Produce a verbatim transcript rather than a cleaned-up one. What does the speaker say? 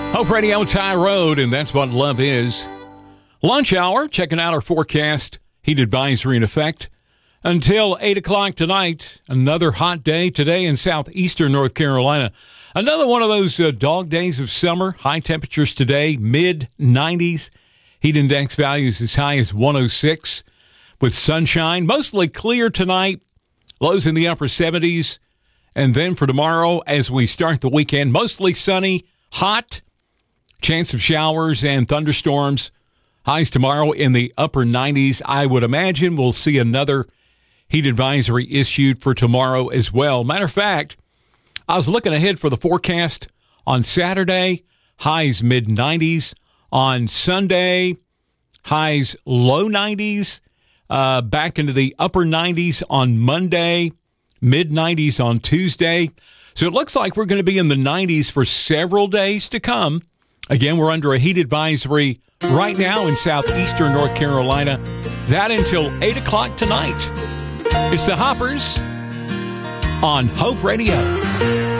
Hope Radio Tie Road, and that's what love is. Lunch hour, checking out our forecast. Heat advisory in effect until eight o'clock tonight. Another hot day today in southeastern North Carolina. Another one of those uh, dog days of summer. High temperatures today, mid nineties. Heat index values as high as one oh six with sunshine. Mostly clear tonight. Lows in the upper seventies. And then for tomorrow, as we start the weekend, mostly sunny, hot. Chance of showers and thunderstorms. Highs tomorrow in the upper nineties. I would imagine we'll see another heat advisory issued for tomorrow as well. Matter of fact, I was looking ahead for the forecast on Saturday. Highs mid nineties. On Sunday, highs low nineties. Uh, back into the upper nineties on Monday. Mid nineties on Tuesday. So it looks like we're going to be in the nineties for several days to come. Again, we're under a heat advisory right now in southeastern North Carolina. That until eight o'clock tonight. It's the Hoppers on Hope Radio.